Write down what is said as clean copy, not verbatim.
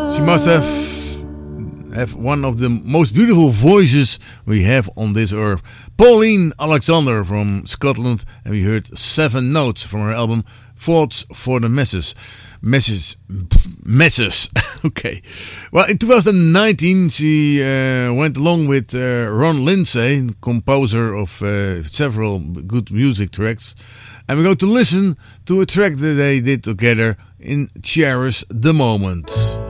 She must have one of the most beautiful voices we have on this earth. Pauline Alexander from Scotland, and we heard 7 Notes from her album Thoughts for the Masses. Masses. Okay. Well, in 2019, she went along with Ron Lindsay, composer of several good music tracks. And we're going to listen to a track that they did together in Cherish the Moment.